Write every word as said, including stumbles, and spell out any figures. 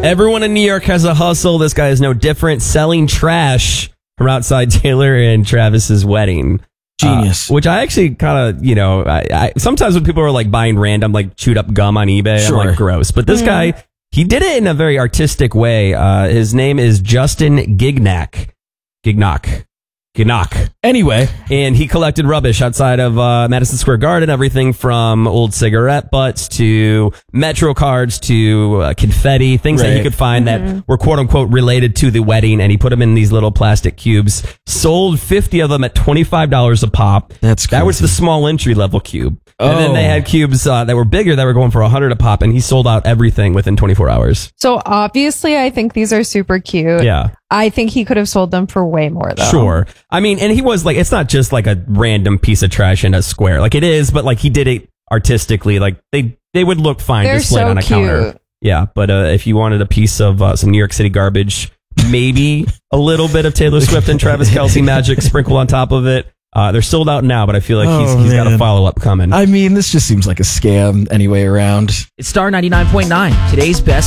Everyone in New York has a hustle. This guy is no different, selling trash from outside Taylor and Travis's wedding. Genius. Uh, which I actually kind of, you know, I, I sometimes when people are like buying random, like chewed up gum on eBay, Sure. I'm like, gross. But this Mm. guy, he did it in a very artistic way. Uh, his name is Justin Gignac. Gignac. Gignac. Anyway. And he collected rubbish outside of uh, Madison Square Garden, everything from old cigarette butts to Metro cards to uh, confetti, things that he Right. could find Mhm. that were quote unquote related to the wedding. And he put them in these little plastic cubes, sold fifty of them at twenty-five dollars a pop. That's That was the small entry level cube. And then they Oh. had cubes uh, that were bigger that were going for one hundred a pop. And he sold out everything within twenty-four hours. So obviously, I think these are super cute. Yeah. I think he could have sold them for way more, though. Sure. I mean, and he was like, it's not just like a random piece of trash in a square. Like it is, but like he did it artistically. Like they, they would look fine They're displayed so on a counter. cute. Yeah. But uh, if you wanted a piece of uh, some New York City garbage, maybe a little bit of Taylor Swift and Travis Kelce magic sprinkled on top of it. Uh, they're sold out now, but I feel like he's, Oh, he's got a man. follow up coming. I mean, this just seems like a scam anyway around. It's Star ninety-nine point nine, today's best